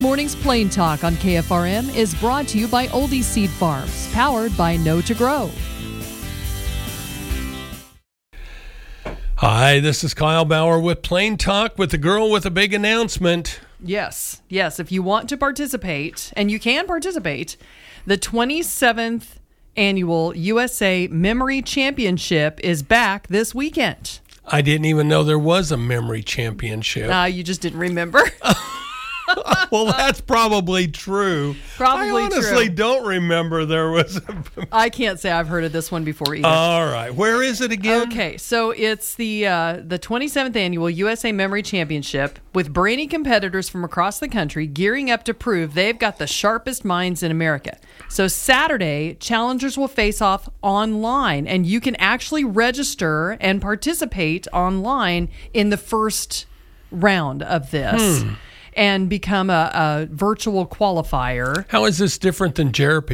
Morning's Plain Talk on KFRM is brought to you by Oldie Seed Farms, powered by Know to Grow. Hi, this is Kyle Bauer with Plain Talk with the girl with a big announcement. Yes. If you want to participate, and you can participate, the 27th Annual USA Memory Championship is back this weekend. I didn't even know there was a memory championship. You just didn't remember. Well, that's probably true. I honestly don't remember there was I can't say I've heard of this one before either. All right. Where is it again? Okay, so it's the 27th Annual USA Memory Championship with brainy competitors from across the country gearing up to prove they've got the sharpest minds in America. So Saturday, challengers will face off online, and you can actually register and participate online in the first round of this. And become a virtual qualifier. How is this different than Jeopardy?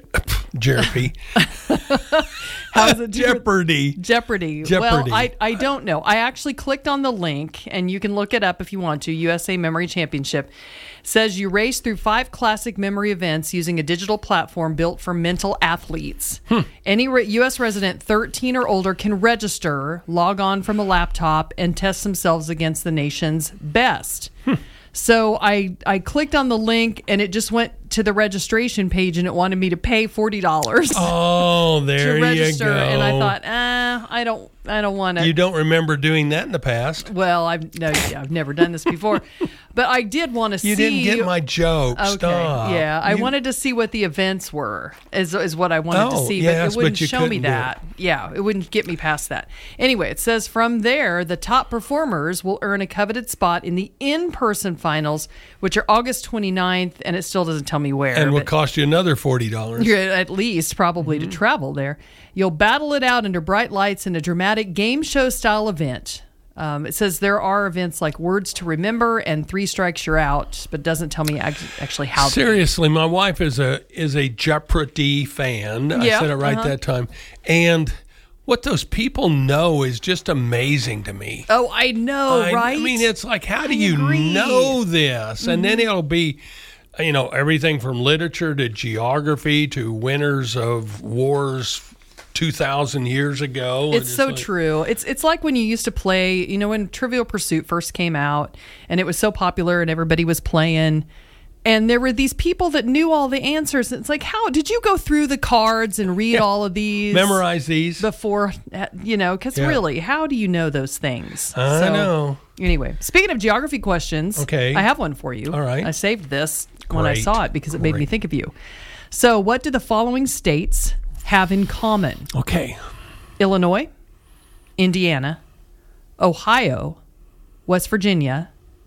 How is it Jeopardy? Jeopardy. Well, I don't know. I actually clicked on the link, and you can look it up if you want to. USA Memory Championship says you race through 5 classic memory events using a digital platform built for mental athletes. Any U.S. resident 13 or older can register, log on from a laptop, and test themselves against the nation's best. So I clicked on the link, and it just went to the registration page, and it wanted me to pay $40. Oh, there to register, you go. And I thought, I don't want to. You don't remember doing that in the past? Well, I've never done this before, but I did want to see. You didn't get my joke. Okay, Stop. yeah, I wanted to see what the events were. Is what I wanted to see, yes, but it wouldn't you show me couldn't do that. Yeah, it wouldn't get me past that. Anyway, it says from there, the top performers will earn a coveted spot in the in-person finals, which are August 29th, and it still doesn't tell me where. And will cost you another $40. At least, probably, to travel there. You'll battle it out under bright lights in a dramatic game show style event. It says there are events like Words to Remember and 3 Strikes You're Out, but doesn't tell me actually how. Seriously, my wife is a Jeopardy fan. I said it right that time. And what those people know is just amazing to me. Oh, I know, right? I mean, it's like, how do you know this? And then it'll be, everything from literature to geography to winners of wars 2,000 years ago. It's so true. It's like when you used to play, when Trivial Pursuit first came out and it was so popular and everybody was playing, and there were these people that knew all the answers. It's like, how did you go through the cards and read all of these? Memorize these? Before, because really, how do you know those things? I know. Anyway, speaking of geography questions, okay, I have one for you. All right. I saved this when I saw it because it made me think of you. So what do the following states have in common? Okay. Illinois, Indiana, Ohio, West Virginia,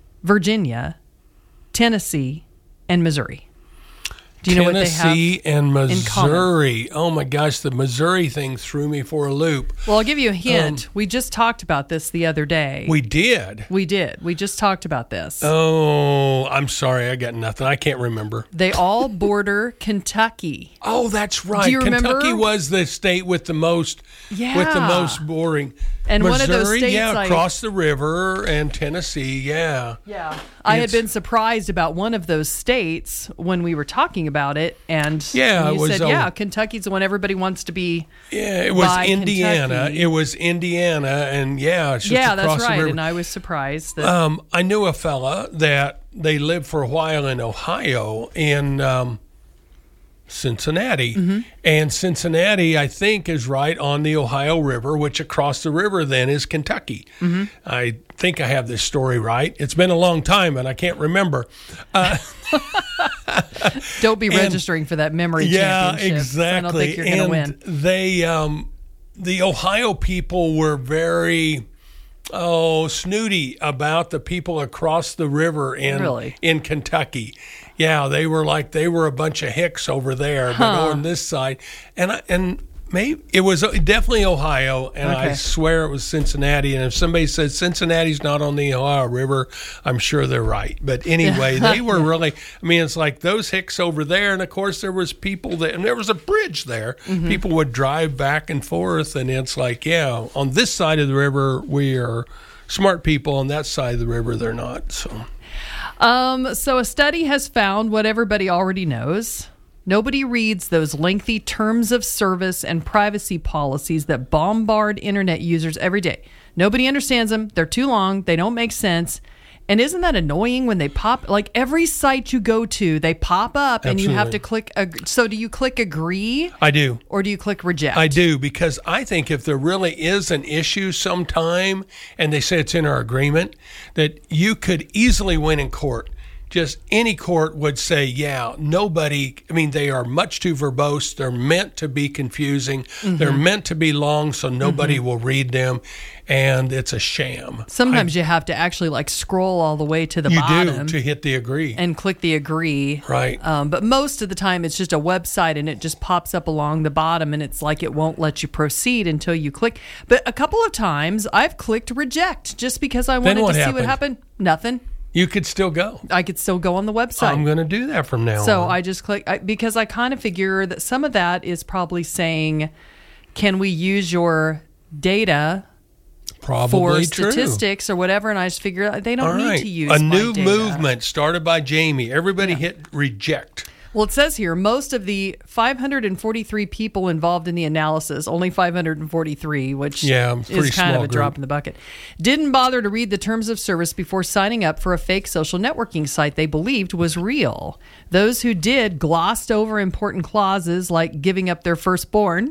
Tennessee, and Missouri. Do you know what they have? Tennessee and Missouri. Oh my gosh, the Missouri thing threw me for a loop. Well, I'll give you a hint. We just talked about this the other day. We did? We did. We just talked about this. Oh, I'm sorry. I got nothing. I can't remember. They all border Kentucky. Oh, that's right. Do you remember? Kentucky was the state with the most boring. And Missouri, one of those states, across the river, and Tennessee, Yeah. I had been surprised about one of those states when we were talking about it, and you said, Kentucky's the one everybody wants to be. Yeah, it was Indiana. Kentucky. It was Indiana, and it's just across that's right. the river. And I was surprised that I knew a fella that they lived for a while in Ohio in Cincinnati. And Cincinnati, I think, is right on the Ohio River, which across the river then is Kentucky. I think I have this story right. It's been a long time, and I can't remember. Don't be registering for that memory championship. Yeah, exactly. I don't think you're going to win. They, the Ohio people were very snooty about the people across the river in Kentucky. Yeah, they were a bunch of hicks over there, but on this side, and maybe it was definitely Ohio, and I swear it was Cincinnati. And if somebody says Cincinnati's not on the Ohio River, I'm sure they're right. But anyway, they were really. I mean, it's like those hicks over there, and of course there was people and there was a bridge there. People would drive back and forth, and it's like, on this side of the river we are smart people, on that side of the river they're not. So. So a study has found what everybody already knows. Nobody reads those lengthy terms of service and privacy policies that bombard internet users every day. Nobody understands them. They're too long. They don't make sense. And isn't that annoying when they pop? Like every site you go to, they pop up and you have to click. So do you click agree? I do. Or do you click reject? I do, because I think if there really is an issue sometime and they say it's in our agreement, that you could easily win in court. Just any court would say, yeah, nobody, I mean, they are much too verbose. They're meant to be confusing. Mm-hmm. They're meant to be long so nobody will read them. And it's a sham. Sometimes you have to actually like scroll all the way to the bottom. You do, to hit the agree. And click the agree. Right. But most of the time it's just a website and it just pops up along the bottom and it's like it won't let you proceed until you click. But a couple of times I've clicked reject just because I wanted to see what happened. Nothing. You could still go. I could still go on the website. I'm going to do that from now on. So I just click, because I kind of figure that some of that is probably saying, can we use your data for statistics or whatever? And I just figure they don't need to use a new data. Movement started by Jamie. Everybody hit reject. Well, it says here, most of the 543 people involved in the analysis, only 543, which is kind of a drop in the bucket, didn't bother to read the terms of service before signing up for a fake social networking site they believed was real. Those who did glossed over important clauses like giving up their firstborn.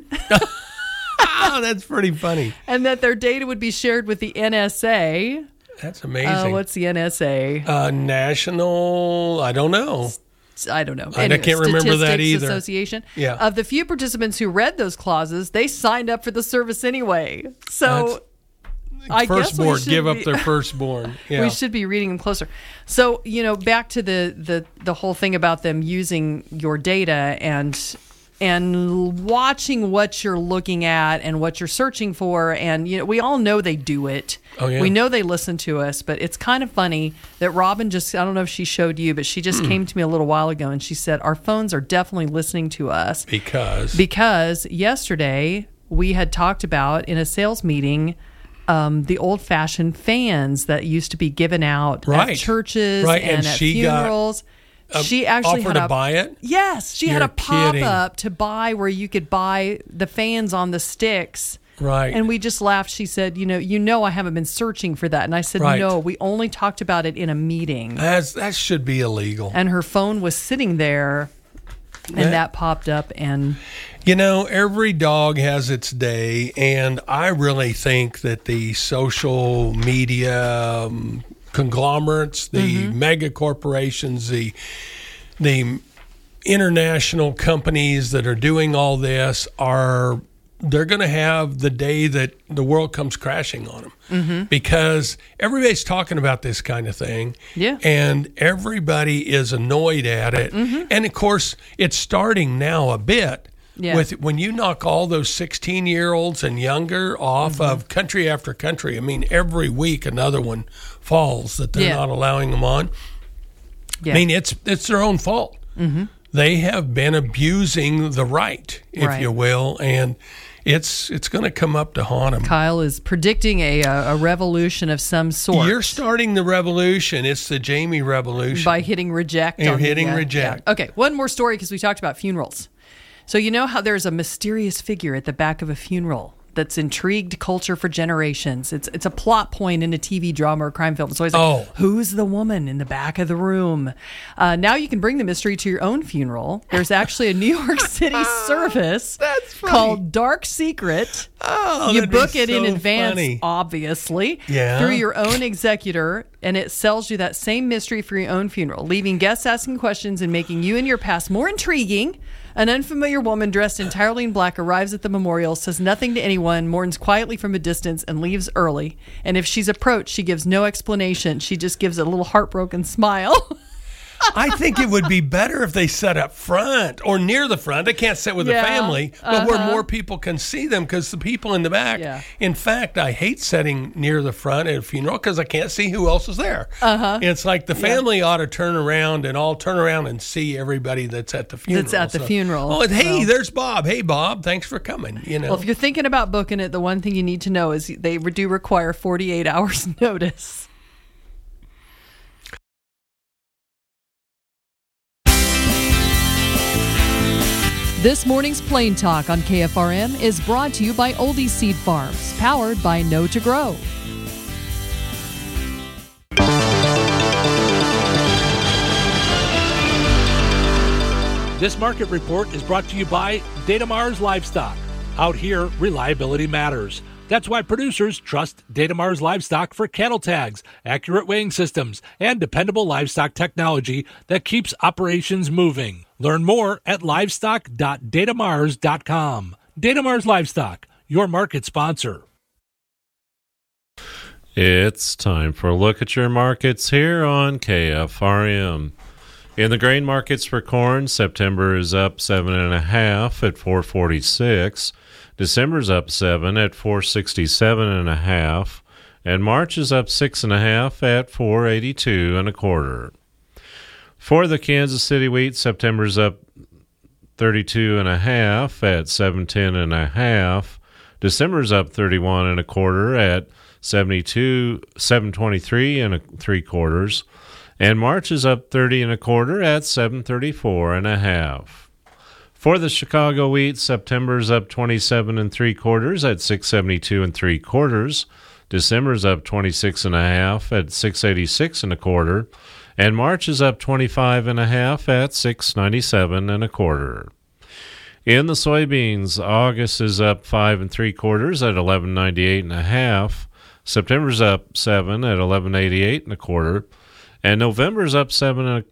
Oh, that's pretty funny. And that their data would be shared with the NSA. That's amazing. What's the NSA? National, I don't know. I don't know. Anyway, I can't remember that either. Association. Yeah. Of the few participants who read those clauses, they signed up for the service anyway. So I guess we should give up their firstborn. Yeah. We should be reading them closer. So, back to the whole thing about them using your data and watching what you're looking at and what you're searching for. And, we all know they do it. Oh, yeah. We know they listen to us, but it's kind of funny that Robin I don't know if she showed you, but she just came to me a little while ago and she said, our phones are definitely listening to us. Because yesterday we had talked about in a sales meeting the old-fashioned fans that used to be given out at churches and at funerals. She actually offered to buy it? Yes. She had a pop-up to buy where you could buy the fans on the sticks. Right. And we just laughed. She said, I haven't been searching for that. And I said, no, we only talked about it in a meeting. That should be illegal. And her phone was sitting there and that popped up. And every dog has its day. And I really think that the social media conglomerates, the mega corporations, the international companies that are doing all this they're going to have the day that the world comes crashing on them because everybody's talking about this kind of thing and everybody is annoyed at it. And of course it's starting now a bit with when you knock all those 16-year-olds and younger off of country after country. I mean, every week another one falls that they're not allowing them on. I mean, it's their own fault. They have been abusing the right, if you will, and it's going to come up to haunt them. Kyle is predicting a revolution of some sort. You're starting the revolution. It's the Jamie revolution. By hitting reject. You're hitting reject. Yeah. Okay, one more story because we talked about funerals. So you know how there's a mysterious figure at the back of a funeral that's intrigued culture for generations. It's a plot point in a TV drama or crime film. It's always like, who's the woman in the back of the room? Now you can bring the mystery to your own funeral. There's actually a New York City service called Dark Secret. You book it in advance, obviously, through your own executor, and it sells you that same mystery for your own funeral, leaving guests asking questions and making you and your past more intriguing. An unfamiliar woman dressed entirely in black arrives at the memorial, says nothing to anyone, mourns quietly from a distance, and leaves early. And if she's approached, she gives no explanation. She just gives a little heartbroken smile. I think it would be better if they sat up front or near the front. They can't sit with the family, but where more people can see them because the people in the back. Yeah. In fact, I hate sitting near the front at a funeral because I can't see who else is there. It's like the family ought to turn around and all turn around and see everybody that's at the funeral. Oh, hey, there's Bob. Hey, Bob, thanks for coming. Well, if you're thinking about booking it, the one thing you need to know is they do require 48 hours notice. This morning's Plain Talk on KFRM is brought to you by Oldie Seed Farms, powered by Know to Grow. This market report is brought to you by Datamars Livestock. Out here, reliability matters. That's why producers trust Datamars Livestock for cattle tags, accurate weighing systems, and dependable livestock technology that keeps operations moving. Learn more at livestock.datamars.com. Datamars Livestock, your market sponsor. It's time for a look at your markets here on KFRM. In the grain markets for corn, September is up 7.5 at 446. December's up 7 at 467.5, and March is up 6.5 at 482.25. For the Kansas City wheat, September's up 32.5 at 710.5. December's up 31.25 at 723.75, and March is up 30.25 at 734.5. For the Chicago wheat, September's up 27.75 at 672.75. December's up 26.5 at 686.25, and March is up 25.5 at 697.25. In the soybeans, August is up 5.75 at 1198.5. September's up 7 at 1188.25, and November's up 7 at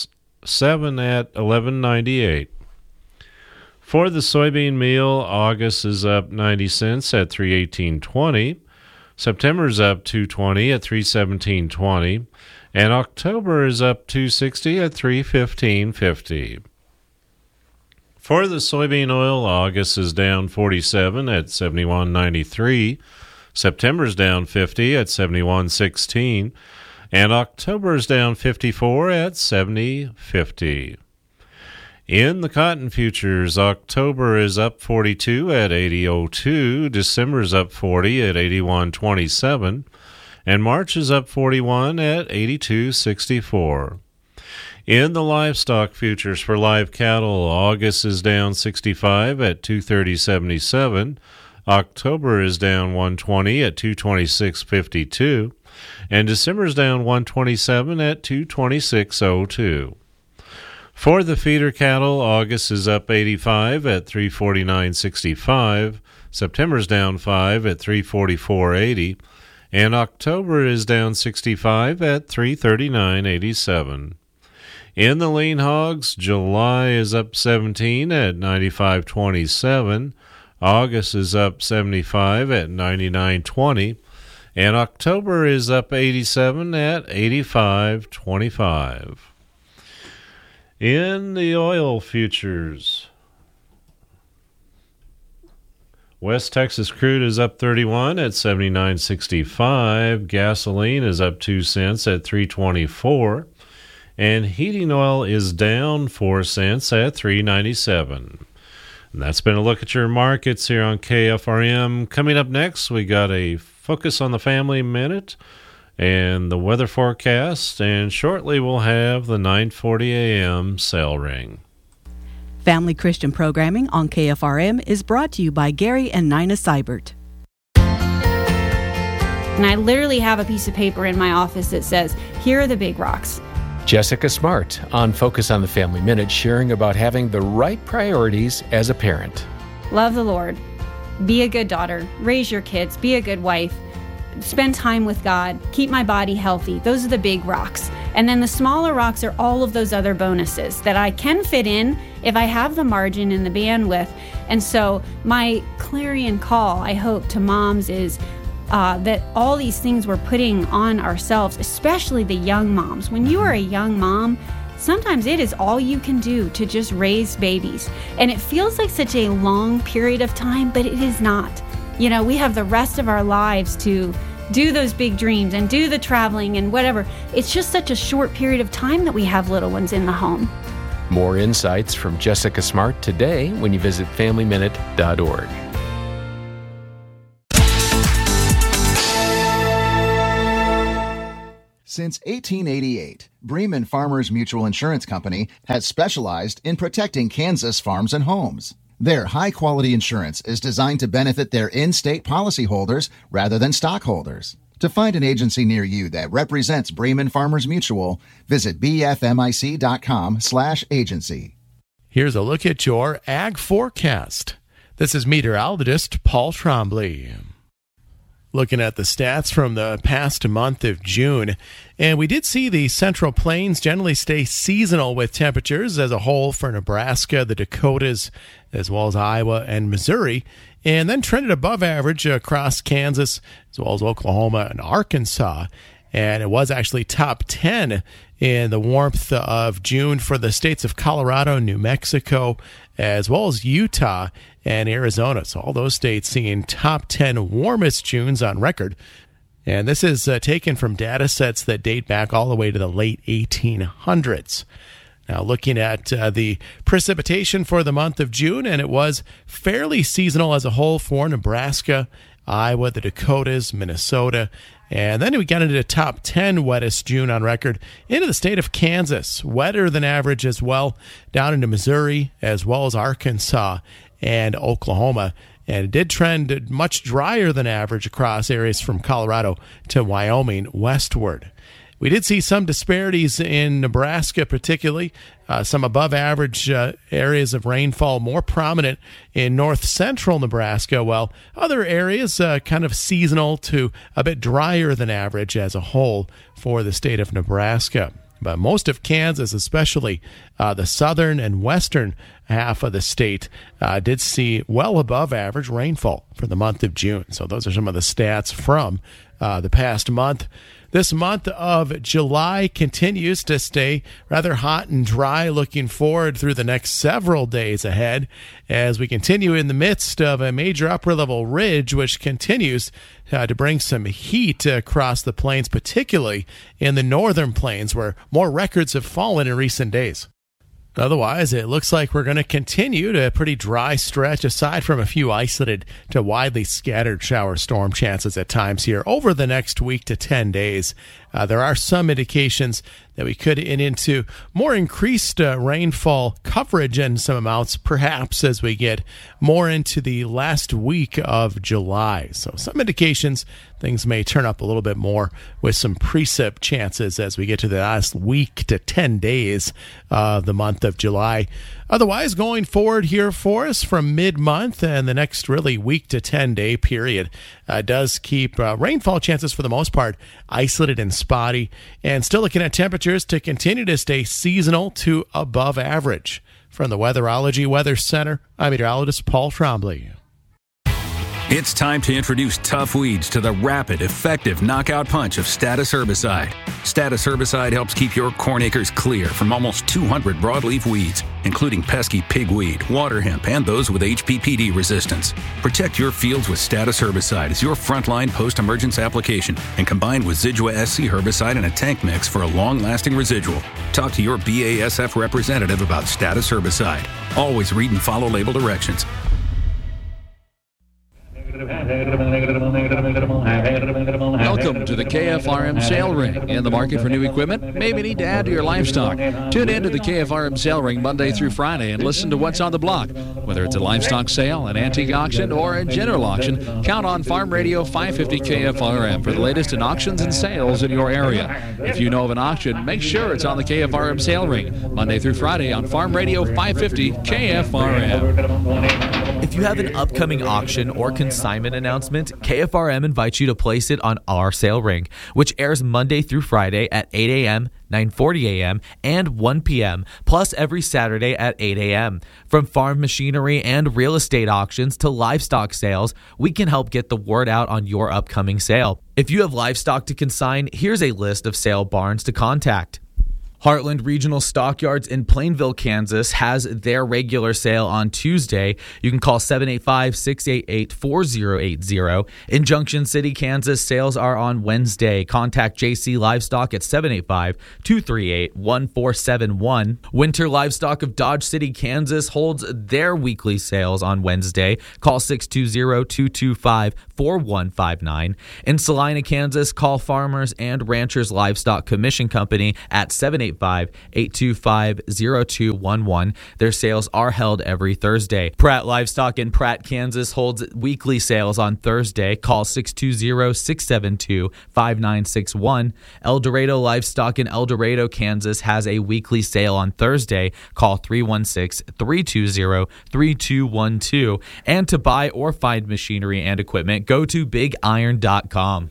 1198. For the soybean meal, August is up 90 cents at 318.20. September's up 220 at 317.20, and October is up 260 at 315.50. For the soybean oil, August is down 47 at 71.93. September's down 50 at 71.16, and October is down 54 at 70.50. In the cotton futures, October is up 42 at 80.02, December's up 40 at 81.27, and March is up 41 at 82.64. In the livestock futures for live cattle, August is down 65 at 230.77, October is down 120 at 226.52, and December is down 127 at 226.02. For the feeder cattle, August is up 85 at 349.65, September's down 5 at 344.80, and October is down 65 at 339.87. In the lean hogs, July is up 17 at 95.27, August is up 75 at 99.20, and October is up 87 at 85.25. In the oil futures, West Texas crude is up 31 at 79.65. Gasoline is up 2 cents at 3.24. And heating oil is down 4 cents at 3.97. And that's been a look at your markets here on KFRM. Coming up next, we got a Focus on the Family Minute and the weather forecast, and shortly we'll have the 9:40 a.m. Cell Ring. Family Christian programming on KFRM is brought to you by Gary and Nina Seibert. And I literally have a piece of paper in my office that says, here are the big rocks. Jessica Smart on Focus on the Family Minute, sharing about having the right priorities as a parent. Love the Lord. Be a good daughter. Raise your kids. Be a good wife. Spend time with God. Keep my body healthy. Those are the big rocks. And then the smaller rocks are all of those other bonuses that I can fit in if I have the margin and the bandwidth. And so my clarion call, I hope, to moms is that all these things we're putting on ourselves, especially the young moms. When you are a young mom, sometimes it is all you can do to just raise babies. And it feels like such a long period of time, but it is not. You know, we have the rest of our lives to do those big dreams and do the traveling and whatever. It's just such a short period of time that we have little ones in the home. More insights from Jessica Smart today when you visit FamilyMinute.org. Since 1888, Bremen Farmers Mutual Insurance Company has specialized in protecting Kansas farms and homes. Their high-quality insurance is designed to benefit their in-state policyholders rather than stockholders. To find an agency near you that represents Bremen Farmers Mutual, visit bfmic.com/agency. Here's a look at your ag forecast. This is meteorologist Paul Trombley. Looking at the stats from the past month of June, and we did see the Central Plains generally stay seasonal with temperatures as a whole for Nebraska, the Dakotas, as well as Iowa and Missouri, and then trended above average across Kansas, as well as Oklahoma and Arkansas. And it was actually top 10 in the warmth of June for the states of Colorado, New Mexico, as well as Utah and Arizona. So all those states seeing top 10 warmest Junes on record. And this is taken from data sets that date back all the way to the late 1800s. Now looking at the precipitation for the month of June, and it was fairly seasonal as a whole for Nebraska, Iowa, the Dakotas, Minnesota, and then we got into the top 10 wettest June on record into the state of Kansas, wetter than average as well, down into Missouri, as well as Arkansas and Oklahoma. And it did trend much drier than average across areas from Colorado to Wyoming westward. We did see some disparities in Nebraska, particularly some above average areas of rainfall more prominent in north central Nebraska, while other areas kind of seasonal to a bit drier than average as a whole for the state of Nebraska. But most of Kansas, especially the southern and western half of the state, did see well above average rainfall for the month of June. So those are some of the stats from the past month. This month of July continues to stay rather hot and dry, looking forward through the next several days ahead as we continue in the midst of a major upper-level ridge, which continues to bring some heat across the plains, particularly in the northern plains, where more records have fallen in recent days. Otherwise, it looks like we're going to continue to a pretty dry stretch, aside from a few isolated to widely scattered shower storm chances at times here over the next week to 10 days. There are some indications that we could get into more increased rainfall coverage and some amounts perhaps as we get more into the last week of July. So some indications things may turn up a little bit more with some precip chances as we get to the last week to 10 days of the month of July. Otherwise, going forward here for us from mid-month and the next really week to 10-day period does keep rainfall chances for the most part isolated and spotty, and still looking at temperatures to continue to stay seasonal to above average. From the Weatherology Weather Center, I'm meteorologist Paul Trombley. It's time to introduce tough weeds to the rapid, effective knockout punch of Status herbicide. Status herbicide helps keep your corn acres clear from almost 200 broadleaf weeds, including pesky pigweed, water hemp, and those with HPPD resistance. Protect your fields with Status herbicide as your frontline post-emergence application and combined with Zidua SC herbicide in a tank mix for a long-lasting residual. Talk to your BASF representative about Status herbicide. Always read and follow label directions. Welcome to the KFRM Sale Ring. In the market for new equipment? Maybe need to add to your livestock. Tune in to the KFRM Sale Ring Monday through Friday and listen to what's on the block. Whether it's a livestock sale, an antique auction, or a general auction, count on Farm Radio 550 KFRM for the latest in auctions and sales in your area. If you know of an auction, make sure it's on the KFRM Sale Ring Monday through Friday on Farm Radio 550 KFRM. If you have an upcoming auction or consignment announcement, KFRM invites you to place it on our sale ring, which airs Monday through Friday at 8 a.m., 9:40 a.m., and 1 p.m., plus every Saturday at 8 a.m. From farm machinery and real estate auctions to livestock sales, we can help get the word out on your upcoming sale. If you have livestock to consign, here's a list of sale barns to contact: Heartland Regional Stockyards in Plainville, Kansas has their regular sale on Tuesday. You can call 785-688-4080. In Junction City, Kansas, sales are on Wednesday. Contact JC Livestock at 785-238-1471. Winter Livestock of Dodge City, Kansas holds their weekly sales on Wednesday. Call 620-225-4159. In Salina, Kansas, call Farmers and Ranchers Livestock Commission Company at 785-825-0211. Their sales are held every Thursday. Pratt Livestock in Pratt, Kansas holds weekly sales on Thursday. Call 620-672-5961. El Dorado Livestock in El Dorado, Kansas has a weekly sale on Thursday. Call 316-320-3212. And to buy or find machinery and equipment, go to bigiron.com.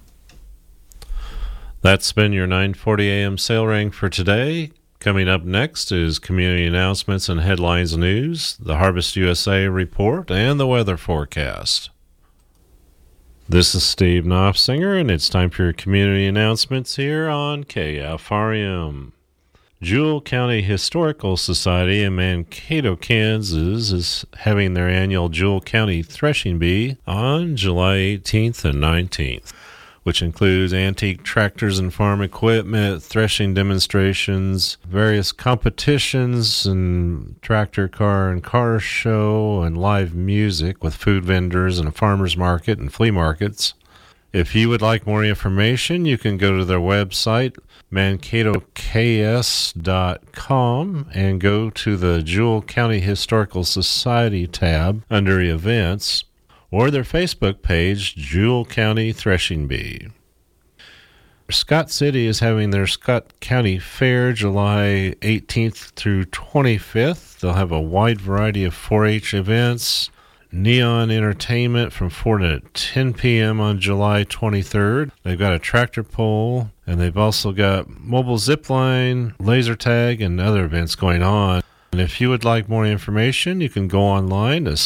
That's been your 9:40 a.m. sale ring for today. Coming up next is community announcements and headlines news, the Harvest USA report, and the weather forecast. This is Steve Knopfsinger, and it's time for your community announcements here on KFRM. Jewell County Historical Society in Mankato, Kansas is having their annual Jewell County Threshing Bee on July 18th and 19th. Which includes antique tractors and farm equipment, threshing demonstrations, various competitions, and tractor car and car show, and live music with food vendors and a farmer's market and flea markets. If you would like more information, you can go to their website, mankatoks.com, and go to the Jewell County Historical Society tab under Events, or their Facebook page, Jewell County Threshing Bee. Scott City is having their Scott County Fair July 18th through 25th. They'll have a wide variety of 4-H events, neon entertainment from 4 to 10 p.m. on July 23rd. They've got a tractor pull, and they've also got mobile zip line, laser tag, and other events going on. And if you would like more information, you can go online to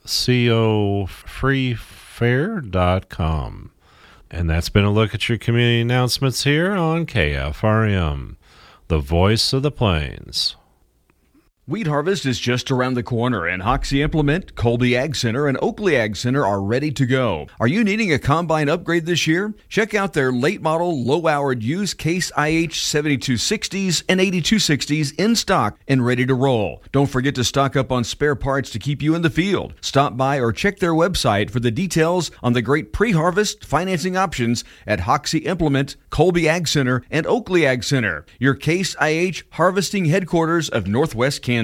scottcofreefair.com. And that's been a look at your community announcements here on KFRM, the voice of the plains. Wheat harvest is just around the corner, and Hoxie Implement, Colby Ag Center, and Oakley Ag Center are ready to go. Are you needing a combine upgrade this year? Check out their late model, low-hourred used Case IH 7260s and 8260s in stock and ready to roll. Don't forget to stock up on spare parts to keep you in the field. Stop by or check their website for the details on the great pre-harvest financing options at Hoxie Implement, Colby Ag Center, and Oakley Ag Center, your Case IH harvesting headquarters of Northwest Kansas.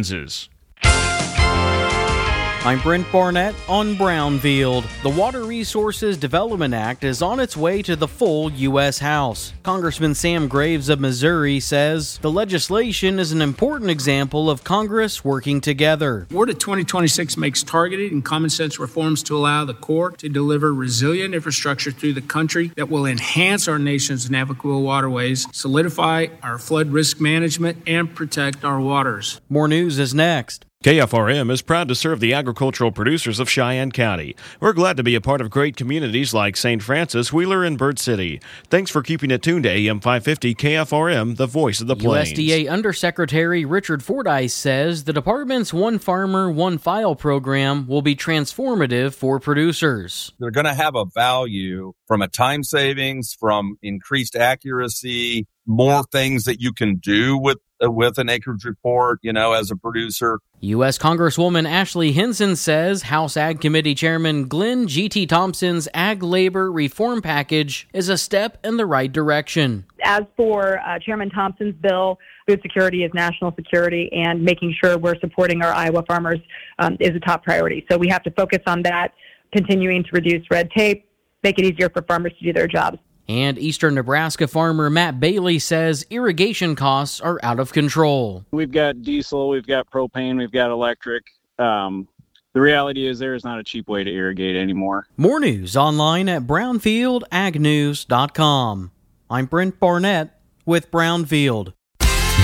I'm Brent Barnett on Brownfield. The Water Resources Development Act is on its way to the full U.S. House. Congressman Sam Graves of Missouri says the legislation is an important example of Congress working together. WORDA 2026 makes targeted and common sense reforms to allow the Corps to deliver resilient infrastructure through the country that will enhance our nation's navigable waterways, solidify our flood risk management, and protect our waters. More news is next. KFRM is proud to serve the agricultural producers of Cheyenne County. We're glad to be a part of great communities like St. Francis, Wheeler, and Bird City. Thanks for keeping it tuned to AM 550 KFRM, the voice of the plains. USDA Undersecretary Richard Fordyce says the department's One Farmer, One File program will be transformative for producers. They're going to have a value from a time savings, from increased accuracy, more things that you can do with an acreage report, as a producer. U.S. Congresswoman Ashley Hinson says House Ag Committee Chairman Glenn G.T. Thompson's Ag Labor Reform Package is a step in the right direction. As for Chairman Thompson's bill, food security is national security, and making sure we're supporting our Iowa farmers is a top priority. So we have to focus on that, continuing to reduce red tape, make it easier for farmers to do their jobs. And eastern Nebraska farmer Matt Bailey says irrigation costs are out of control. We've got diesel, we've got propane, we've got electric. The reality is there is not a cheap way to irrigate anymore. More news online at brownfieldagnews.com. I'm Brent Barnett with Brownfield.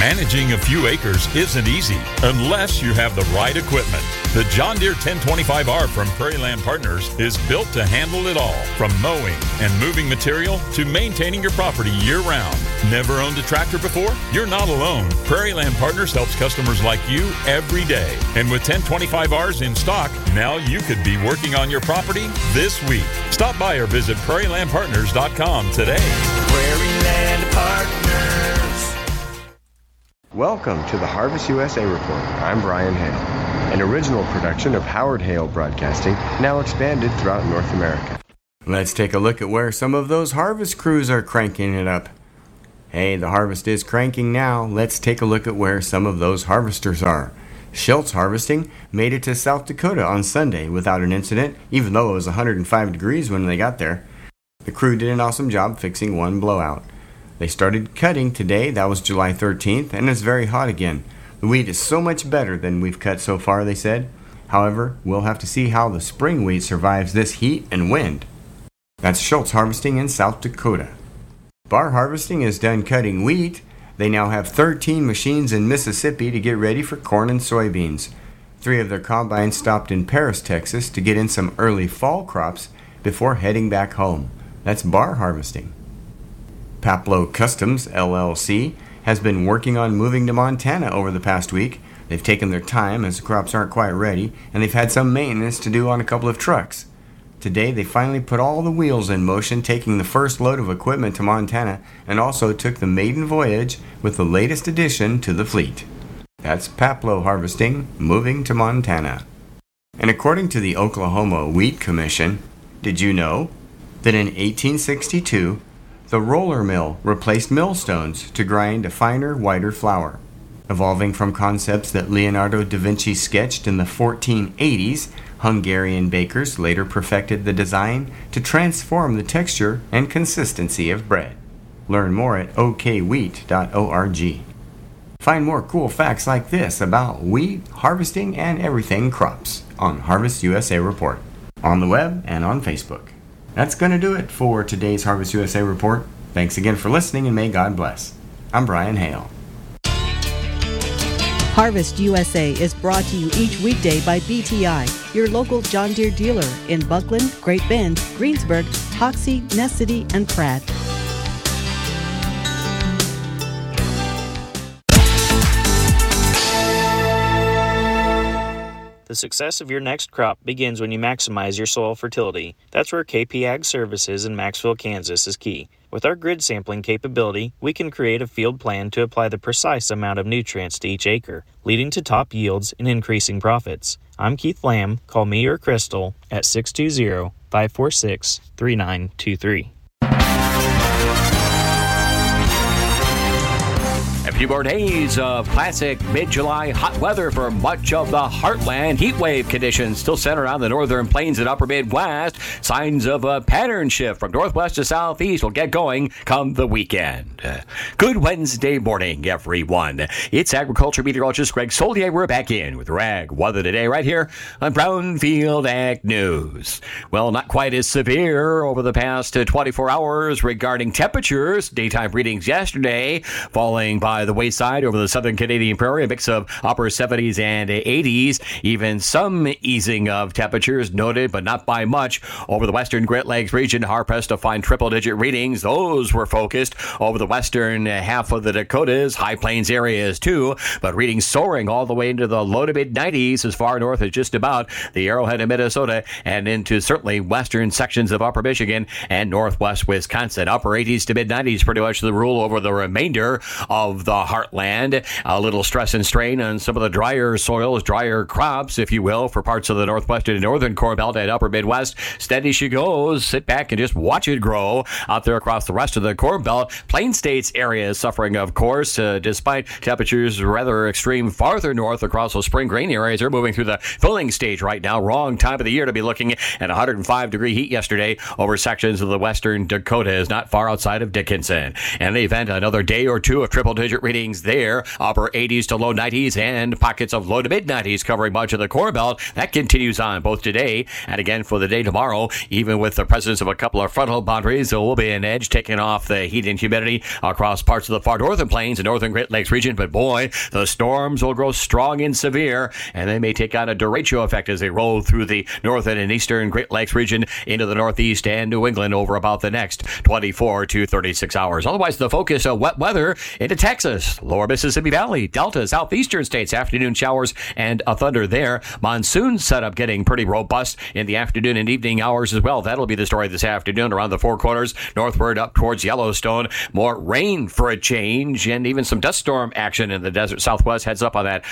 Managing a few acres isn't easy unless you have the right equipment. The John Deere 1025R from Prairie Land Partners is built to handle it all, from mowing and moving material to maintaining your property year-round. Never owned a tractor before? You're not alone. Prairie Land Partners helps customers like you every day. And with 1025Rs in stock, now you could be working on your property this week. Stop by or visit prairielandpartners.com today. Prairie Land Partners. Welcome to the Harvest USA Report. I'm Brian Hale, an original production of Howard Hale Broadcasting, now expanded throughout North America. Let's take a look at where some of those harvest crews are cranking it up. Hey, the harvest is cranking now. Let's take a look at where some of those harvesters are. Schultz Harvesting made it to South Dakota on Sunday without an incident, even though it was 105 degrees when they got there. The crew did an awesome job fixing one blowout. They started cutting today, that was July 13th, and it's very hot again. The wheat is so much better than we've cut so far, they said. However, we'll have to see how the spring wheat survives this heat and wind. That's Schultz Harvesting in South Dakota. Bar Harvesting is done cutting wheat. They now have 13 machines in Mississippi to get ready for corn and soybeans. 3 of their combines stopped in Paris, Texas to get in some early fall crops before heading back home. That's Bar Harvesting. Paplo Customs, LLC, has been working on moving to Montana over the past week. They've taken their time as the crops aren't quite ready, and they've had some maintenance to do on a couple of trucks. Today, they finally put all the wheels in motion, taking the first load of equipment to Montana, and also took the maiden voyage with the latest addition to the fleet. That's Paplo Harvesting, moving to Montana. And according to the Oklahoma Wheat Commission, did you know that in 1862, the roller mill replaced millstones to grind a finer, whiter flour. Evolving from concepts that Leonardo da Vinci sketched in the 1480s, Hungarian bakers later perfected the design to transform the texture and consistency of bread. Learn more at okwheat.org. Find more cool facts like this about wheat, harvesting, and everything crops on Harvest USA Report, on the web and on Facebook. That's going to do it for today's Harvest USA Report. Thanks again for listening, and may God bless. I'm Brian Hale. Harvest USA is brought to you each weekday by BTI, your local John Deere dealer in Buckland, Great Bend, Greensburg, Hoxie, Ness City, and Pratt. The success of your next crop begins when you maximize your soil fertility. That's where KP Ag Services in Maxville, Kansas is key. With our grid sampling capability, we can create a field plan to apply the precise amount of nutrients to each acre, leading to top yields and increasing profits. I'm Keith Lamb. Call me or Crystal at 620-546-3923. A few more days of classic mid-July hot weather for much of the heartland. Heat wave conditions still centered on the northern plains and upper Midwest. Signs of a pattern shift from northwest to southeast will get going come the weekend. Good Wednesday morning, everyone. It's agriculture meteorologist Greg Solier. We're back in with your ag weather today right here on Brownfield Ag News. Well, not quite as severe over the past 24 hours regarding temperatures. Daytime readings yesterday falling by the wayside over the southern Canadian prairie, a mix of upper 70s and 80s. Even some easing of temperatures noted, but not by much. Over the western Great Lakes region, hard-pressed to find triple-digit readings. Those were focused over the western half of the Dakotas, High Plains areas too, but readings soaring all the way into the low to mid-90s as far north as just about the Arrowhead of Minnesota and into certainly western sections of upper Michigan and northwest Wisconsin. Upper 80s to mid-90s pretty much the rule over the remainder of the heartland. A little stress and strain on some of the drier soils, drier crops, if you will, for parts of the northwestern and northern Corn Belt and upper Midwest. Steady she goes. Sit back and just watch it grow out there across the rest of the Corn Belt. Plain States area is suffering, of course, despite temperatures rather extreme farther north across those spring grain areas. They're moving through the filling stage right now. Wrong time of the year to be looking at 105-degree heat yesterday over sections of the western Dakotas, not far outside of Dickinson. In the event, another day or two of triple-digit readings there. Upper 80s to low 90s and pockets of low to mid 90s covering much of the Corn Belt. That continues on both today and again for the day tomorrow. Even with the presence of a couple of frontal boundaries, there will be an edge taking off the heat and humidity across parts of the far northern plains and northern Great Lakes region. But boy, the storms will grow strong and severe, and they may take on a derecho effect as they roll through the northern and eastern Great Lakes region into the northeast and New England over about the next 24 to 36 hours. Otherwise, the focus of wet weather into Texas, lower Mississippi Valley, Delta, southeastern states, afternoon showers and a thunder there. Monsoon setup getting pretty robust in the afternoon and evening hours as well. That'll be the story this afternoon around the Four Corners, northward up towards Yellowstone. More rain for a change and even some dust storm action in the desert southwest. Heads up on that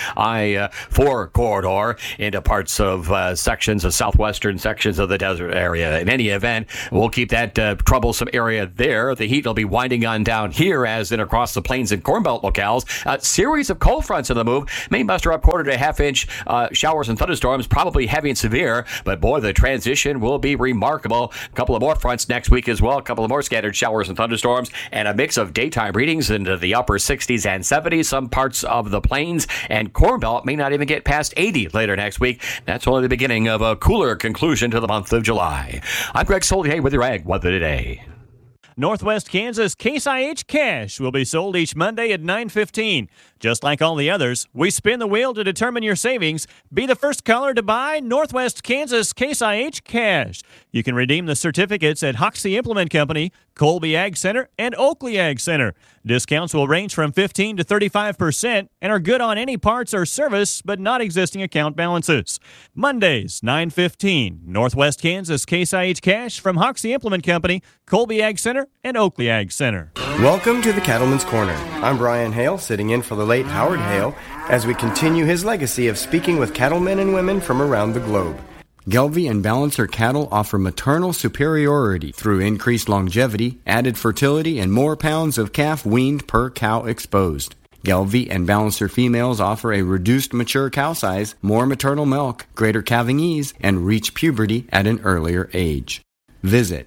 I-4 corridor into parts of sections of southwestern sections of the desert area. In any event, we'll keep that troublesome area there. The heat will be winding on down here as in across the plains and Corn Belt locales. A series of cold fronts in the move may muster up quarter to half inch showers and thunderstorms, probably heavy and severe, but boy, the transition will be remarkable. A couple of more fronts next week as well, a couple of more scattered showers and thunderstorms, and a mix of daytime readings into the upper 60s and 70s. Some parts of the plains and Corn Belt may not even get past 80 later next week. That's only the beginning of a cooler conclusion to the month of July. I'm Greg Solier with your Ag Weather Today. Northwest Kansas Case IH Cash will be sold each Monday at 9:15. Just like all the others, we spin the wheel to determine your savings. Be the first caller to buy Northwest Kansas Case IH Cash. You can redeem the certificates at Hoxie Implement Company, Colby Ag Center, and Oakley Ag Center. Discounts will range from 15 to 35% and are good on any parts or service, but not existing account balances. Mondays, 9:15, Northwest Kansas Case IH Cash from Hoxie Implement Company, Colby Ag Center, and Oakley Ag Center. Welcome to the Cattleman's Corner. I'm Brian Hale, sitting in for the late Howard Hale, as we continue his legacy of speaking with cattlemen and women from around the globe. Gelbvieh and Balancer cattle offer maternal superiority through increased longevity, added fertility, and more pounds of calf weaned per cow exposed. Gelbvieh and Balancer females offer a reduced mature cow size, more maternal milk, greater calving ease, and reach puberty at an earlier age. Visit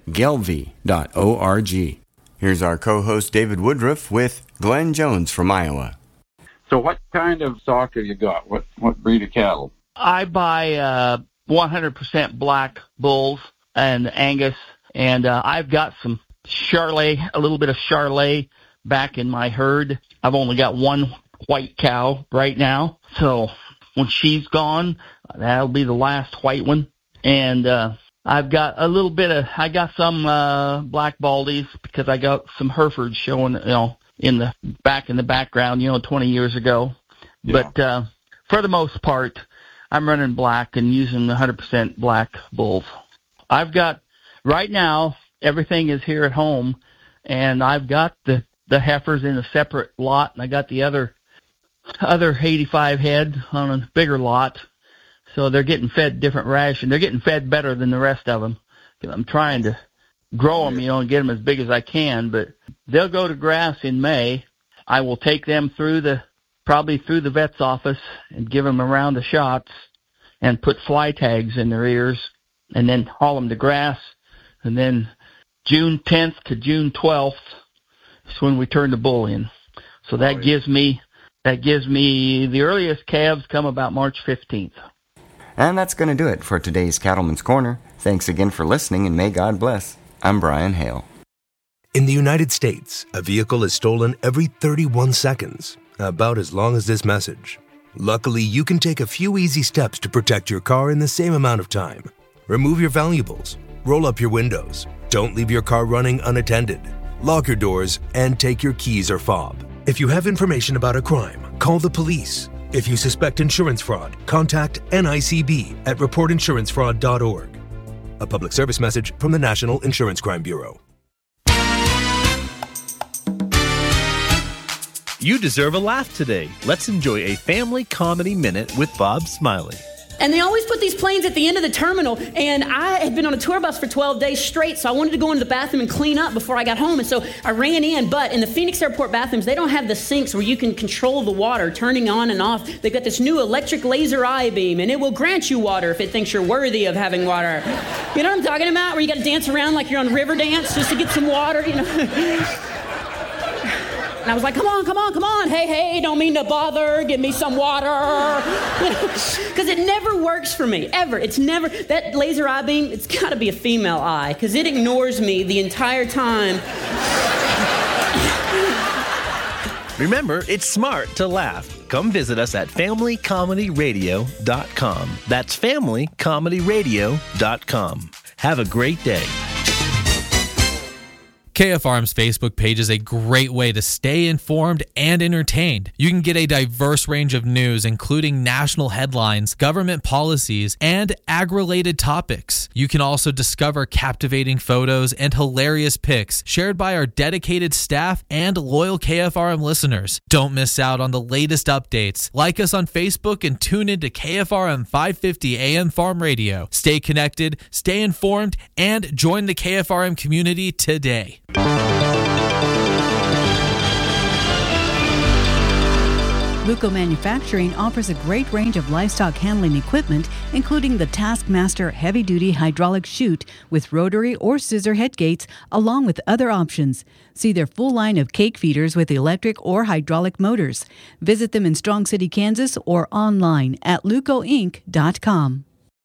gelbvieh.org. Here's our co-host David Woodruff with Glenn Jones from Iowa. So what kind of stock have you got? What breed of cattle? I buy 100% black bulls and Angus, and I've got some Charolais, a little bit of Charolais back in my herd. I've only got one white cow right now, so when she's gone, that'll be the last white one. And I've got I got some black baldies because I got some Herefords showing, in the background, 20 years ago. Yeah. But for the most part, I'm running black and using 100% black bulls. I've got, right now, everything is here at home, and I've got the heifers in a separate lot, and I got the other 85 head on a bigger lot. So they're getting fed different ration. They're getting fed better than the rest of them. I'm trying to grow them, and get them as big as I can, but they'll go to grass in May. I will take them probably through the vet's office and give them a round of shots and put fly tags in their ears and then haul them to grass. And then June 10th to June 12th is when we turn the bull in. So that gives me the earliest calves come about March 15th. And that's going to do it for today's Cattleman's Corner. Thanks again for listening, and may God bless. I'm Brian Hale. In the United States, a vehicle is stolen every 31 seconds, about as long as this message. Luckily, you can take a few easy steps to protect your car in the same amount of time. Remove your valuables, roll up your windows, don't leave your car running unattended, lock your doors, and take your keys or fob. If you have information about a crime, call the police. If you suspect insurance fraud, contact NICB at reportinsurancefraud.org. A public service message from the National Insurance Crime Bureau. You deserve a laugh today. Let's enjoy a family comedy minute with Bob Smiley. And they always put these planes at the end of the terminal, and I had been on a tour bus for 12 days straight, so I wanted to go into the bathroom and clean up before I got home, and so I ran in, but in the Phoenix Airport bathrooms, they don't have the sinks where you can control the water, turning on and off. They've got this new electric laser eye beam, and it will grant you water if it thinks you're worthy of having water. You know what I'm talking about? Where you got to dance around like you're on Riverdance just to get some water, And I was like, come on. Hey, don't mean to bother. Give me some water. Because it never works for me, ever. It's never, that laser eye beam, it's got to be a female eye, because it ignores me the entire time. Remember, it's smart to laugh. Come visit us at FamilyComedyRadio.com. That's FamilyComedyRadio.com. Have a great day. KFRM's Facebook page is a great way to stay informed and entertained. You can get a diverse range of news, including national headlines, government policies, and ag-related topics. You can also discover captivating photos and hilarious pics shared by our dedicated staff and loyal KFRM listeners. Don't miss out on the latest updates. Like us on Facebook and tune into KFRM 550 AM Farm Radio. Stay connected, stay informed, and join the KFRM community today. Luco Manufacturing offers a great range of livestock handling equipment, including the Taskmaster heavy-duty hydraulic chute with rotary or scissor head gates, along with other options. See their full line of cake feeders with electric or hydraulic motors. Visit them in Strong City, Kansas, or online at lucoinc.com.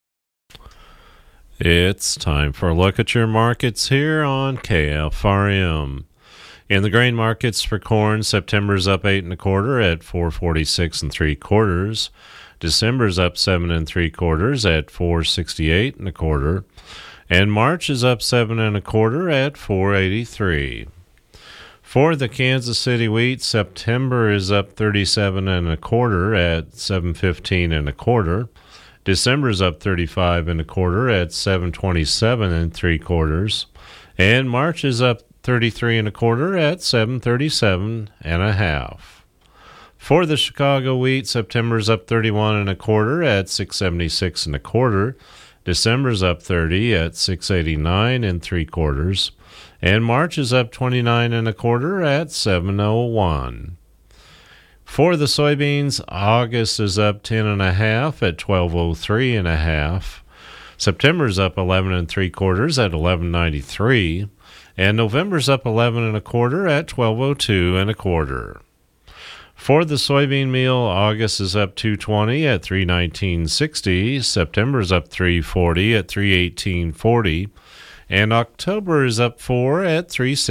It's time for a look at your markets here on KFRM. In the grain markets for corn, September's up 8 1/4 at 446 3/4. December's up 7 3/4 at 468 1/4, and March is up 7 1/4 at 483. For the Kansas City wheat, September is up 37 1/4 at 715 1/4. December's up 35 1/4 at 727 3/4, and March is up 33 1/4 at 737 1/2. For the Chicago wheat, September's up 31 1/4 at 676 1/4. December's up 30 at 689 3/4, and March is up 29 1/4 at 701. For the soybeans, August is up 10 1/2 at 1203 1/2. September's up 11 3/4 at 1193, and November's up 11 1/4 at 1202 1/4. For the soybean meal, August is up 220 at 319.60. September's up 340 at 318.40, and October is up 4 at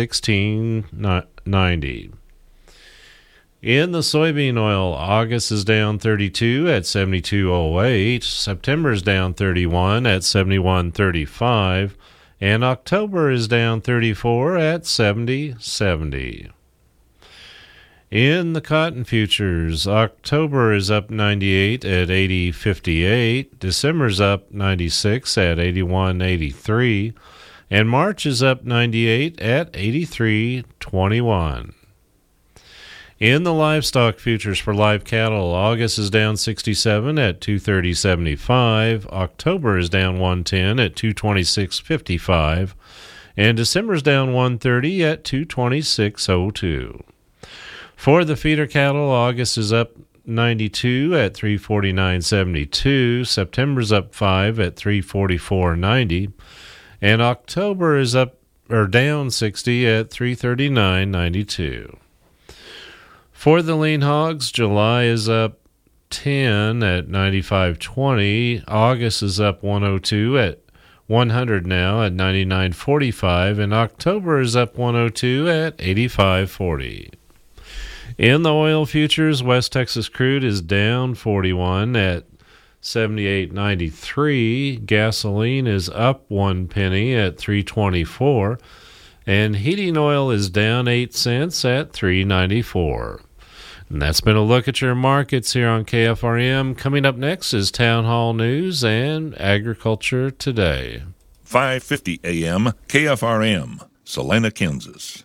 316.90. In the soybean oil, August is down 32 at 72.08, September is down 31 at 71.35, and October is down 34 at 70.70. In the cotton futures, October is up 98 at 80.58, December's up 96 at 81.83, and March is up 98 at 83.21. In the livestock futures for live cattle, August is down 67 at 230.75, October is down 110 at 226.55, and December is down 130 at 226.02. For the feeder cattle, August is up 92 at 349.72, September's up 5 at 344.90, and October is down 60 at 339.92. For the lean hogs, July is up 10 at 95.20. August is up 102 at 100 now at 99.45, and October is up 102 at 85.40. In the oil futures, West Texas crude is down 41 at 78.93. Gasoline is up 1 penny at 3.24, and heating oil is down 8 cents at 3.94. And that's been a look at your markets here on KFRM. Coming up next is Town Hall News and Agriculture Today. 550 AM KFRM, Salina, Kansas.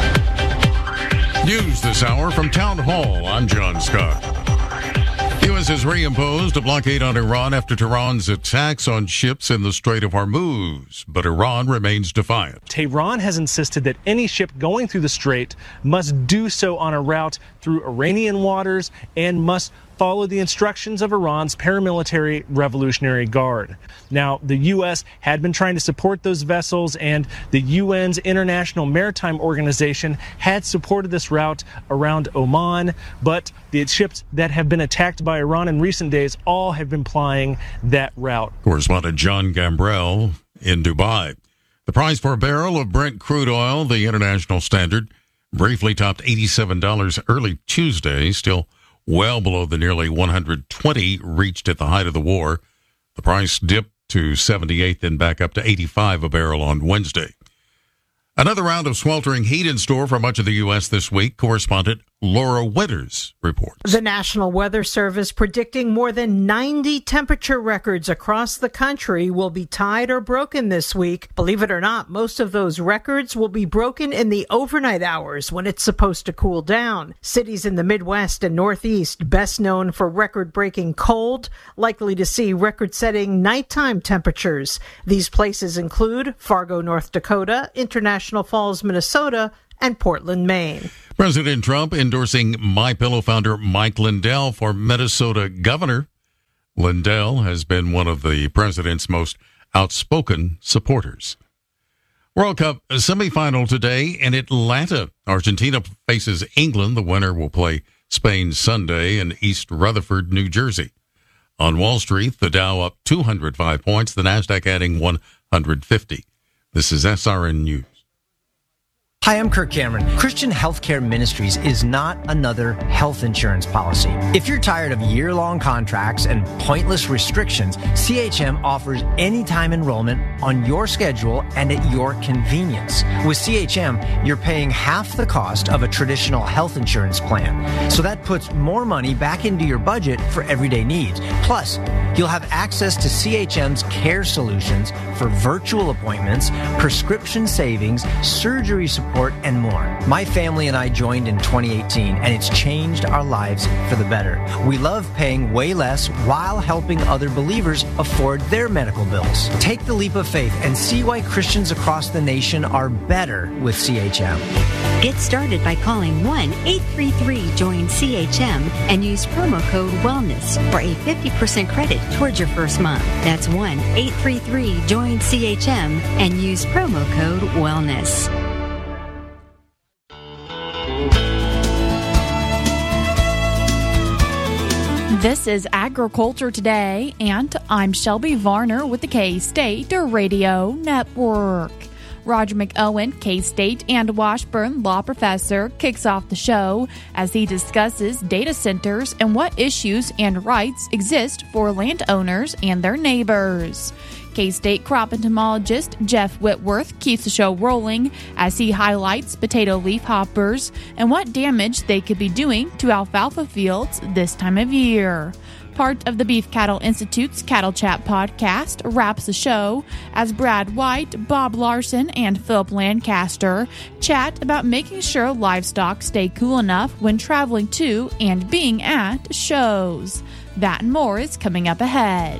News this hour from Town Hall. I'm John Scott. The U.S. has reimposed a blockade on Iran after Tehran's attacks on ships in the Strait of Hormuz, but Iran remains defiant. Tehran has insisted that any ship going through the strait must do so on a route through Iranian waters and must follow the instructions of Iran's paramilitary Revolutionary Guard. Now, the U.S. had been trying to support those vessels, and the UN's International Maritime Organization had supported this route around Oman, but the ships that have been attacked by Iran in recent days all have been plying that route. Correspondent John Gambrell in Dubai. The price per barrel of Brent crude oil, the international standard, briefly topped $87 early Tuesday, still well below the nearly $120 reached at the height of the war. The price dipped to $78, then back up to $85 a barrel on Wednesday. Another round of sweltering heat in store for much of the U.S. this week. Correspondent Laura Winters reports. The National Weather Service predicting more than 90 temperature records across the country will be tied or broken this week. Believe it or not, most of those records will be broken in the overnight hours when it's supposed to cool down. Cities in the Midwest and Northeast, best known for record-breaking cold, likely to see record-setting nighttime temperatures. These places include Fargo, North Dakota, International Falls, Minnesota, and Portland, Maine. President Trump endorsing MyPillow founder Mike Lindell for Minnesota governor. Lindell has been one of the president's most outspoken supporters. World Cup semifinal today in Atlanta. Argentina faces England. The winner will play Spain Sunday in East Rutherford, New Jersey. On Wall Street, the Dow up 205 points, the Nasdaq adding 150. This is SRN News. Hi, I'm Kirk Cameron. Christian Healthcare Ministries is not another health insurance policy. If you're tired of year-long contracts and pointless restrictions, CHM offers anytime enrollment on your schedule and at your convenience. With CHM, you're paying half the cost of a traditional health insurance plan. So that puts more money back into your budget for everyday needs. Plus, you'll have access to CHM's care solutions for virtual appointments, prescription savings, surgery support, and more. My family and I joined in 2018, and it's changed our lives for the better. We love paying way less while helping other believers afford their medical bills. Take the leap of faith and see why Christians across the nation are better with CHM. Get started by calling 1-833-JOIN-CHM and use promo code WELLNESS for a 50% credit towards your first month. That's 1-833-JOIN-CHM and use promo code WELLNESS. This is Agriculture Today, and I'm Shelby Varner with the K-State Radio Network. Roger McOwen, K-State and Washburn law professor, kicks off the show as he discusses data centers and what issues and rights exist for landowners and their neighbors. K-State crop entomologist Jeff Whitworth keeps the show rolling as he highlights potato leafhoppers and what damage they could be doing to alfalfa fields this time of year. Part of the Beef Cattle Institute's Cattle Chat podcast wraps the show as Brad White, Bob Larson, and Philip Lancaster chat about making sure livestock stay cool enough when traveling to and being at shows. That and more is coming up ahead.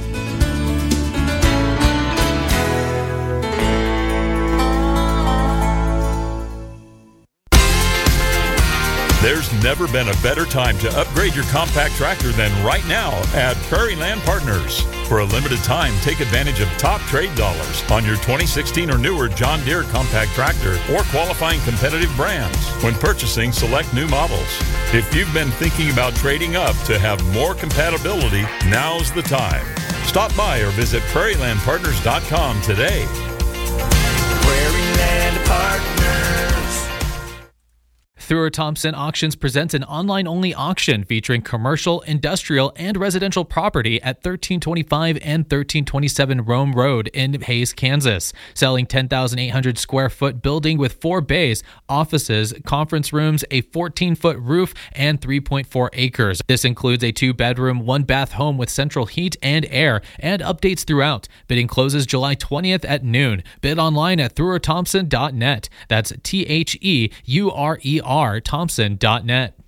There's never been a better time to upgrade your compact tractor than right now at Prairie Land Partners. For a limited time, take advantage of top trade dollars on your 2016 or newer John Deere compact tractor or qualifying competitive brands when purchasing select new models. If you've been thinking about trading up to have more compatibility, now's the time. Stop by or visit prairielandpartners.com today. Prairie Land Partners. Thrower Thompson Auctions presents an online-only auction featuring commercial, industrial, and residential property at 1325 and 1327 Rome Road in Hays, Kansas. Selling 10,800 square foot building with 4 bays, offices, conference rooms, a 14-foot roof, and 3.4 acres. This includes a 2-bedroom, 1-bath home with central heat and air, and updates throughout. Bidding closes July 20th at noon. Bid online at throwerthompson.net. That's THEURER Thompson.net.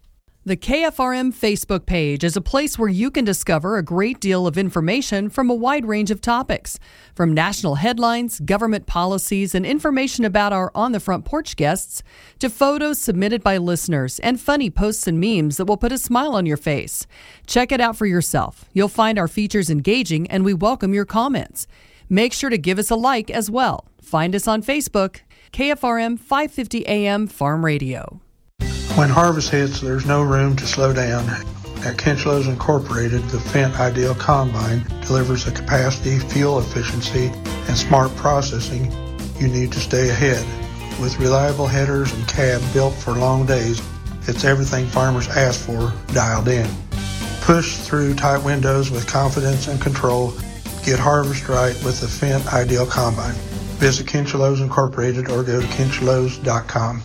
The KFRM Facebook page is a place where you can discover a great deal of information from a wide range of topics, from national headlines, government policies, and information about our On the Front Porch guests, to photos submitted by listeners and funny posts and memes that will put a smile on your face. Check it out for yourself. You'll find our features engaging, and we welcome your comments. Make sure to give us a like as well. Find us on Facebook, KFRM 550 AM Farm Radio. When harvest hits, there's no room to slow down. At Kinchlows Incorporated, the Fendt Ideal Combine delivers the capacity, fuel efficiency, and smart processing you need to stay ahead. With reliable headers and cab built for long days, it's everything farmers ask for dialed in. Push through tight windows with confidence and control. Get harvest right with the Fendt Ideal Combine. Visit Kinchlows Incorporated or go to kinchlows.com.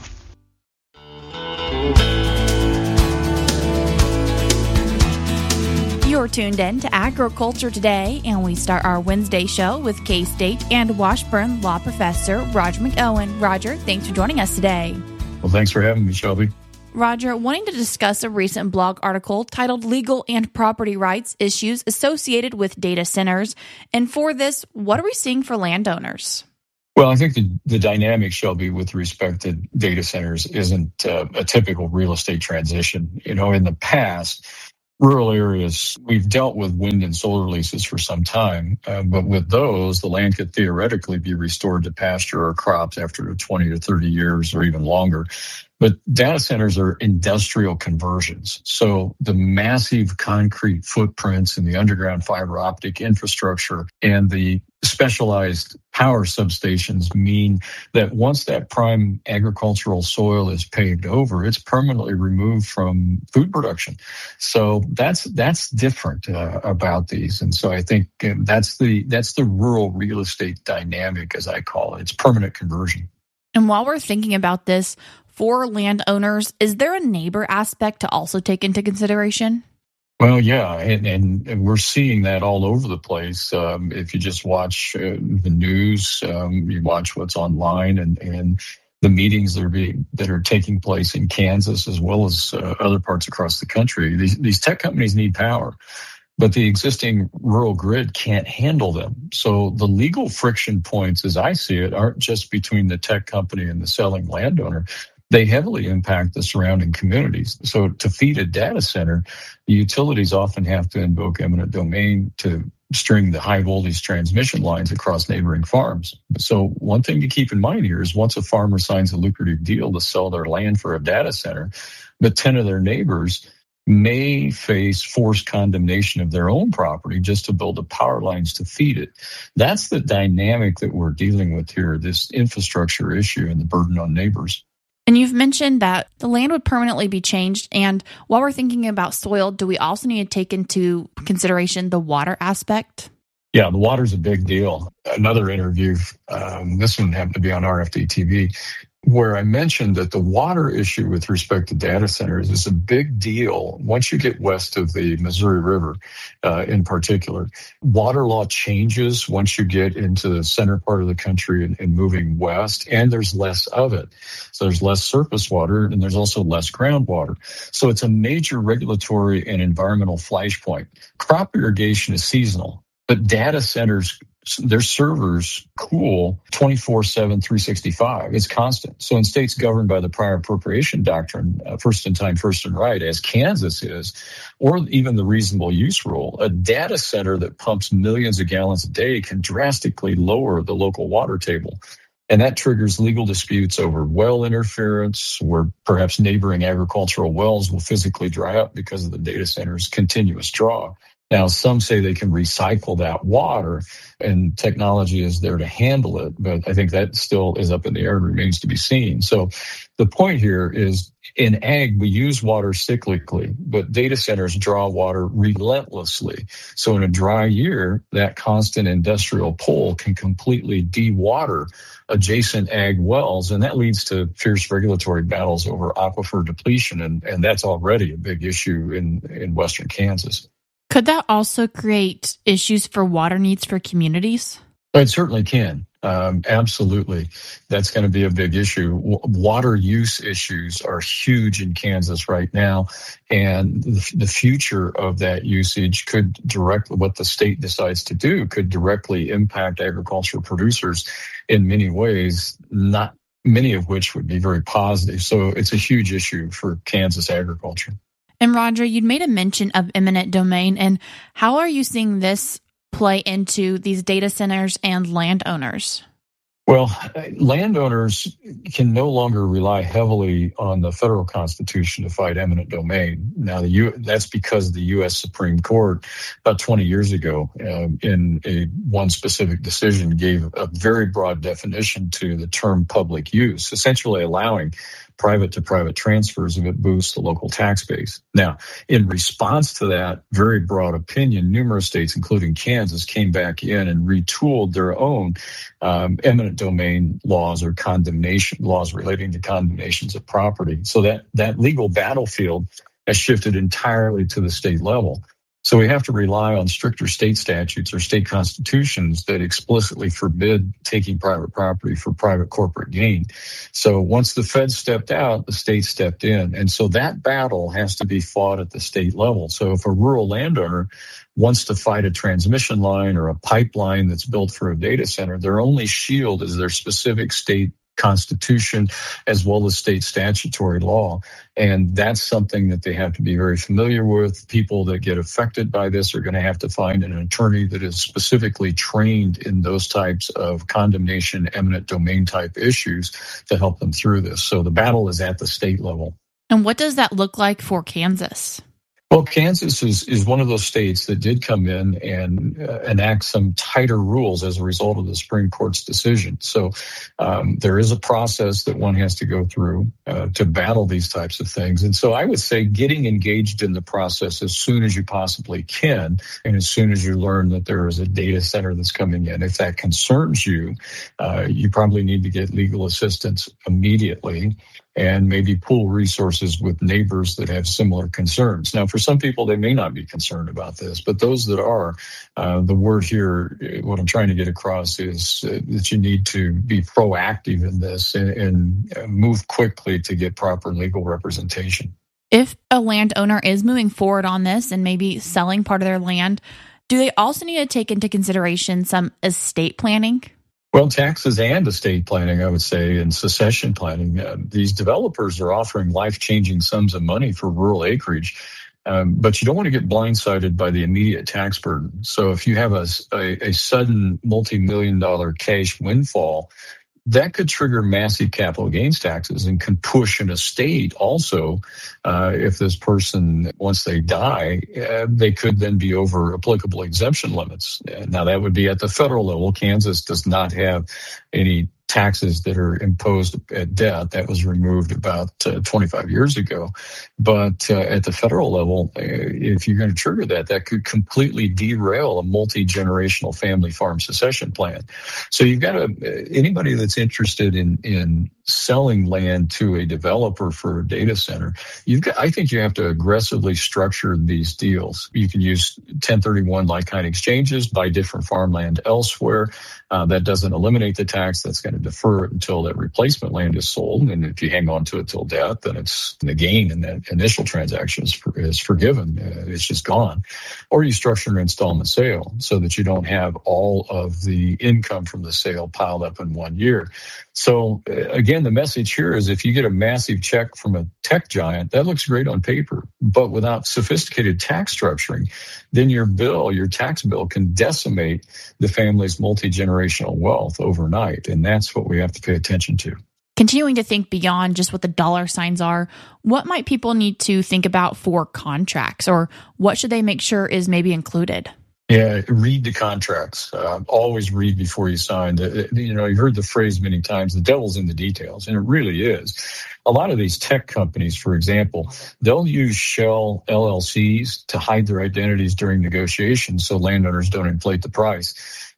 You're tuned in to Agriculture Today, and we start our Wednesday show with K-State and Washburn Law Professor Roger McOwen. Roger, thanks for joining us today. Well, thanks for having me, Shelby. Roger, wanting to discuss a recent blog article titled Legal and Property Rights Issues Associated with Data Centers. And for this, what are we seeing for landowners? Well, I think the dynamic, Shelby, with respect to data centers isn't a typical real estate transition. You know, in the past, rural areas, we've dealt with wind and solar leases for some time, but with those, the land could theoretically be restored to pasture or crops after 20 to 30 years or even longer. But data centers are industrial conversions. So the massive concrete footprints and the underground fiber optic infrastructure and the specialized power substations mean that once that prime agricultural soil is paved over, it's permanently removed from food production. So that's different about these. And so I think that's the rural real estate dynamic, as I call it. It's permanent conversion. And while we're thinking about this, for landowners, is there a neighbor aspect to also take into consideration? Well, yeah, and we're seeing that all over the place. If you just watch the news, you watch what's online, and the meetings that are taking place in Kansas as well as other parts across the country. These tech companies need power, but the existing rural grid can't handle them. So the legal friction points, as I see it, aren't just between the tech company and the selling landowner. They heavily impact the surrounding communities. So to feed a data center, the utilities often have to invoke eminent domain to string the high voltage transmission lines across neighboring farms. So one thing to keep in mind here is once a farmer signs a lucrative deal to sell their land for a data center, but 10 of their neighbors may face forced condemnation of their own property just to build the power lines to feed it. That's the dynamic that we're dealing with here, this infrastructure issue and the burden on neighbors. And you've mentioned that the land would permanently be changed. And while we're thinking about soil, do we also need to take into consideration the water aspect? Yeah, the water's a big deal. Another interview, this one happened to be on RFD TV, where I mentioned that the water issue with respect to data centers is a big deal once you get west of the Missouri River in particular. Water law changes once you get into the center part of the country and moving west, and there's less of it. So there's less surface water, and there's also less groundwater. So it's a major regulatory and environmental flashpoint. Crop irrigation is seasonal, but data centers, their servers cool 24/7, 365. It's constant. So in states governed by the prior appropriation doctrine, first in time, first in right, as Kansas is, or even the reasonable use rule, a data center that pumps millions of gallons a day can drastically lower the local water table. And that triggers legal disputes over well interference, where perhaps neighboring agricultural wells will physically dry up because of the data center's continuous draw. Now, some say they can recycle that water, and technology is there to handle it, but I think that still is up in the air and remains to be seen. So the point here is, in ag, we use water cyclically, but data centers draw water relentlessly. So in a dry year, that constant industrial pull can completely de-water adjacent ag wells, and that leads to fierce regulatory battles over aquifer depletion, and that's already a big issue in western Kansas. Could that also create issues for water needs for communities? It certainly can. Absolutely. That's going to be a big issue. Water use issues are huge in Kansas right now. And the future of that usage could directly, what the state decides to do, could directly impact agricultural producers in many ways, not many of which would be very positive. So it's a huge issue for Kansas agriculture. And Roger, you'd made a mention of eminent domain, and how are you seeing this play into these data centers and landowners? Well, landowners can no longer rely heavily on the federal Constitution to fight eminent domain. Now, that's because the U.S. Supreme Court, about 20 years ago, in one specific decision, gave a very broad definition to the term public use, essentially allowing private-to-private transfers if it boosts the local tax base. Now, in response to that very broad opinion, numerous states, including Kansas, came back in and retooled their own eminent domain laws or condemnation laws relating to condemnations of property. So that legal battlefield has shifted entirely to the state level. So we have to rely on stricter state statutes or state constitutions that explicitly forbid taking private property for private corporate gain. So once the feds stepped out, the state stepped in. And so that battle has to be fought at the state level. So if a rural landowner wants to fight a transmission line or a pipeline that's built for a data center, their only shield is their specific state constitution as well as state statutory law. And that's something that they have to be very familiar with. People that get affected by this are going to have to find an attorney that is specifically trained in those types of condemnation, eminent domain type issues to help them through this. So the battle is at the state level. And what does that look like for Kansas? Well, Kansas is one of those states that did come in and enact some tighter rules as a result of the Supreme Court's decision. So there is a process that one has to go through to battle these types of things. And so I would say getting engaged in the process as soon as you possibly can, and as soon as you learn that there is a data center that's coming in. If that concerns you, you probably need to get legal assistance immediately and maybe pool resources with neighbors that have similar concerns. Now, for some people, they may not be concerned about this, but those that are, the word here, what I'm trying to get across is that you need to be proactive in this and move quickly to get proper legal representation. If a landowner is moving forward on this and maybe selling part of their land, do they also need to take into consideration some estate planning? Well, taxes and estate planning, I would say, and succession planning. These developers are offering life-changing sums of money for rural acreage, but you don't want to get blindsided by the immediate tax burden. So if you have a sudden multi-million-dollar cash windfall, that could trigger massive capital gains taxes and can push an estate also. If this person, once they die, they could then be over applicable exemption limits. Now, that would be at the federal level. Kansas does not have any taxes that are imposed at death. That was removed about 25 years ago. But at the federal level, if you're going to trigger that, that could completely derail a multi-generational family farm succession plan. So you've got anybody that's interested in selling land to a developer for a data center, I think you have to aggressively structure these deals. You can use 1031 like-kind exchanges, buy different farmland elsewhere. That doesn't eliminate the tax. That's going to defer it until that replacement land is sold. And if you hang on to it till death, then it's the gain in that initial transaction is forgiven. It's just gone. Or you structure an installment sale so that you don't have all of the income from the sale piled up in 1 year. So again, the message here is if you get a massive check from a tech giant, that looks great on paper, but without sophisticated tax structuring, then your tax bill can decimate the family's multi-generational wealth overnight. And that's what we have to pay attention to. Continuing to think beyond just what the dollar signs are, what might people need to think about for contracts, or what should they make sure is maybe included? Yeah, read the contracts. Always read before you sign. You've heard the phrase many times, the devil's in the details, and it really is. A lot of these tech companies, for example, they'll use shell LLCs to hide their identities during negotiations so landowners don't inflate the price.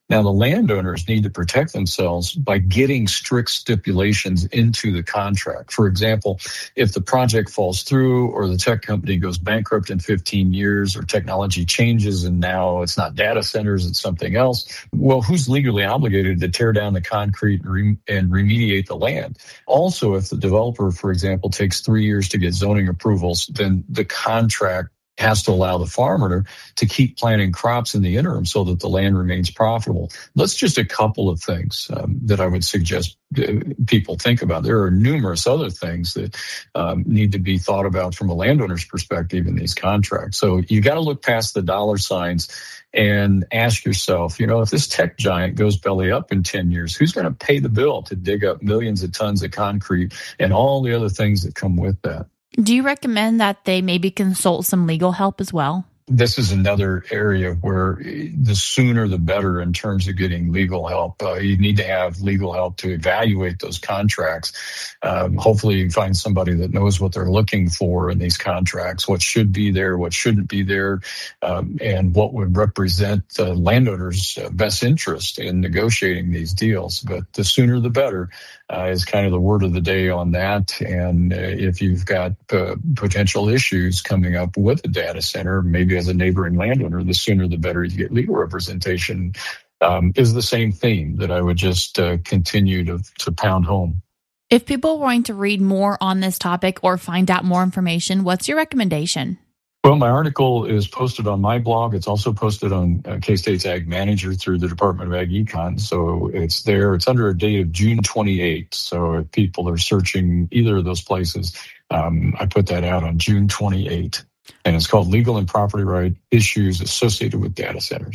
Now, the landowners need to protect themselves by getting strict stipulations into the contract. For example, if the project falls through or the tech company goes bankrupt in 15 years or technology changes and now it's not data centers, it's something else, well, who's legally obligated to tear down the concrete and remediate the land? Also, if the developer, for example, takes 3 years to get zoning approvals, then the contract has to allow the farmer to keep planting crops in the interim so that the land remains profitable. That's just a couple of things that I would suggest people think about. There are numerous other things that need to be thought about from a landowner's perspective in these contracts. So you got to look past the dollar signs and ask yourself, if this tech giant goes belly up in 10 years, who's going to pay the bill to dig up millions of tons of concrete and all the other things that come with that? Do you recommend that they maybe consult some legal help as well? This is another area where the sooner the better in terms of getting legal help. You need to have legal help to evaluate those contracts. Hopefully you find somebody that knows what they're looking for in these contracts, what should be there, what shouldn't be there, and what would represent the landowner's best interest in negotiating these deals. But the sooner the better is kind of the word of the day on that. And if you've got potential issues coming up with a data center, maybe as a neighboring landowner, the sooner the better you get legal representation, is the same theme that I would just continue to pound home. If people want to read more on this topic or find out more information, what's your recommendation? Well, my article is posted on my blog. It's also posted on K-State's Ag Manager through the Department of Ag Econ. So it's there. It's under a date of June 28th. So if people are searching either of those places, I put that out on June 28th. And it's called Legal and Property Right Issues Associated with Data Centers.